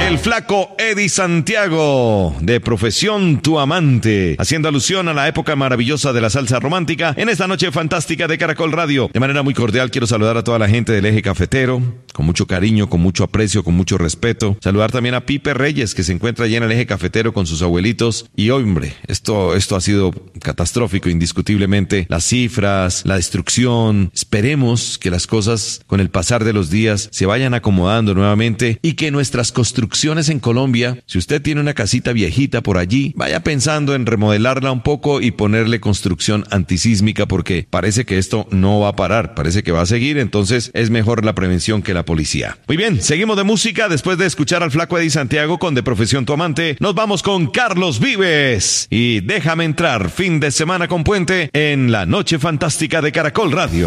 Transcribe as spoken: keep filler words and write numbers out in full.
El flaco Eddie Santiago, de profesión tu amante, haciendo alusión a la época maravillosa de la salsa romántica en esta noche fantástica de Caracol Radio. De manera muy cordial quiero saludar a toda la gente del Eje Cafetero, con mucho cariño, con mucho aprecio, con mucho respeto. Saludar también a Pipe Reyes, que se encuentra allí en el Eje Cafetero con sus abuelitos. Y hombre, esto, esto ha sido catastrófico, indiscutiblemente. Las cifras, la destrucción. Esperemos que las cosas con el pasar de los días se vayan acomodando nuevamente y que nuestras construcciones en Colombia, si usted tiene una casita viejita por allí, vaya pensando en remodelarla un poco y ponerle construcción antisísmica, porque parece que esto no va a parar, parece que va a seguir. Entonces es mejor la prevención que la policía. Muy bien, seguimos de música. Después de escuchar al flaco Eddie Santiago con De Profesión Tu Amante, nos vamos con Carlos Vives y Déjame Entrar, fin de semana con puente en la noche fantástica de Caracol Radio.